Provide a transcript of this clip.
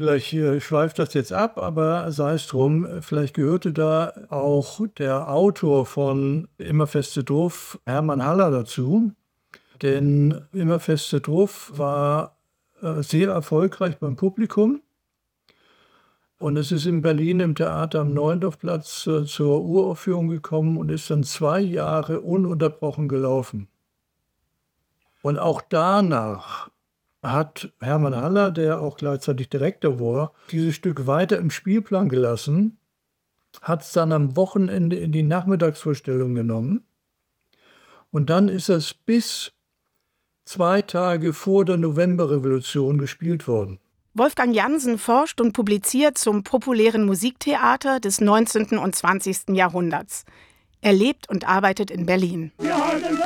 Vielleicht schweift das jetzt ab, aber sei es drum, vielleicht gehörte da auch der Autor von Immer feste Druff, Hermann Haller, dazu. Denn Immer feste Druff war sehr erfolgreich beim Publikum. Und es ist in Berlin im Theater am Neuendorfplatz zur Uraufführung gekommen und ist dann 2 Jahre ununterbrochen gelaufen. Und auch danach hat Hermann Haller, der auch gleichzeitig Direktor war, dieses Stück weiter im Spielplan gelassen, hat es dann am Wochenende in die Nachmittagsvorstellung genommen. Und dann ist es bis 2 Tage vor der Novemberrevolution gespielt worden. Wolfgang Jansen forscht und publiziert zum populären Musiktheater des 19. und 20. Jahrhunderts. Er lebt und arbeitet in Berlin.